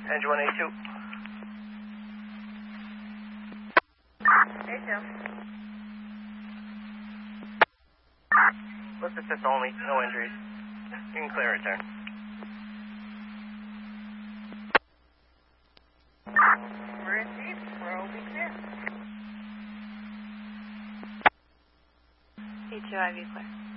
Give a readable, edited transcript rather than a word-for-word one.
Engine 182. A2. Lift assist only, no injuries. You can clear return. We're in deep. We're all be clear. A2, IV clear.